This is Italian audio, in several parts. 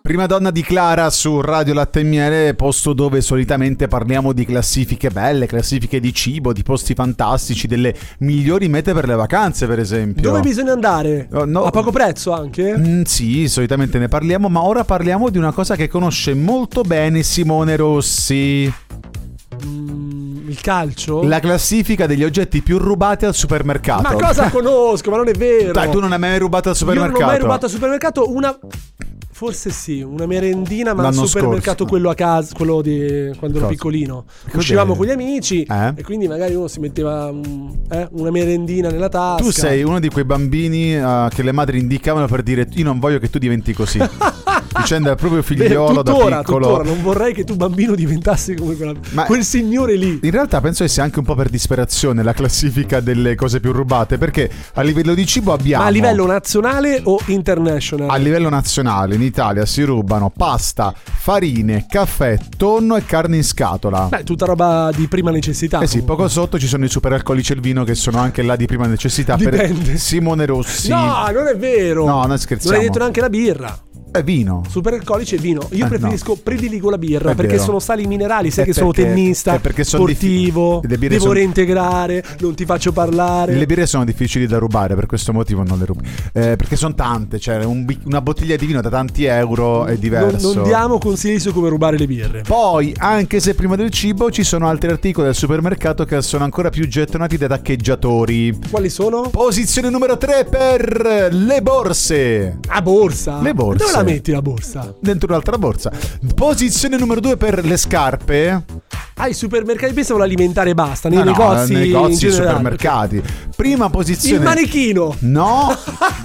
Prima donna di Clara su Radio Latte e Miele, posto dove solitamente parliamo di classifiche belle, classifiche di cibo, di posti fantastici, delle migliori mete per le vacanze, per esempio. Dove bisogna andare? No. A poco prezzo anche? Sì, solitamente ne parliamo, ma ora parliamo di una cosa che conosce molto bene Simone Rossi. Il calcio? La classifica degli oggetti più rubati al supermercato. Ma cosa conosco? Ma non è vero. Dai, tu non hai mai rubato al supermercato? Io non ho mai rubato al supermercato. Forse sì, una merendina, ma al supermercato scorso. Quello a casa, quello di quando ero piccolino. Cos'è? Uscivamo con gli amici e quindi magari uno si metteva una merendina nella tasca. Tu sei uno di quei bambini che le madri indicavano per dire io non voglio che tu diventi così. Dicendo al proprio figliolo da piccolo. Tuttora non vorrei che tu bambino diventassi come quel signore lì. In realtà penso che sia anche un po' per disperazione la classifica delle cose più rubate, perché a livello di cibo abbiamo... Ma a livello nazionale o international? A livello nazionale in Italia si rubano pasta, farine, caffè, tonno e carne in scatola. Beh, tutta roba di prima necessità. Sì, poco sotto ci sono i superalcolici e il vino, che sono anche là di prima necessità. Dipende. Per Simone Rossi. No, non è vero. No, non scherziamo. Non hai detto neanche la birra. È vino. Superalcolici e vino. Io prediligo la birra, È perché vero. sono sali minerali. Sai che sono perché- tennista, perché sono sportivo, le birre devo sono- reintegrare, non ti faccio parlare. Le birre sono difficili da rubare, per questo motivo non le rubi. Perché sono tante, cioè una bottiglia di vino da tanti euro è diverso. Non diamo consigli su come rubare le birre. Poi, anche se prima del cibo, ci sono altri articoli del supermercato che sono ancora più gettonati dai taccheggiatori. Quali sono? Posizione numero 3 per le borse. A borsa? Le borse. Dove la metti la borsa? Dentro un'altra borsa. Posizione numero 2 per le scarpe. I supermercati, pensavo l'alimentare basta. Nei No, negozi, nei in negozi e generale. supermercati. Prima posizione. Il manichino. No.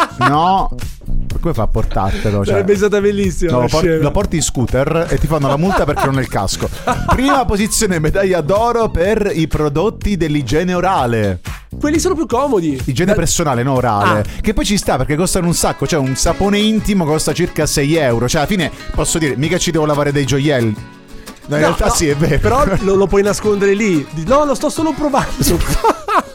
Come fa a portartelo? Cioè, Sarebbe stata bellissima. no, la lo porti in scooter e ti fanno la multa perché non hai il casco. Prima posizione, medaglia d'oro per i prodotti dell'igiene orale. Quelli sono più comodi. Igiene personale, no orale. Che poi ci sta perché costano un sacco. Cioè un sapone intimo costa circa 6 euro. Cioè alla fine posso dire, mica ci devo lavare dei gioielli. No, in realtà sì, è vero. Però lo puoi nascondere lì. No, lo sto solo provando.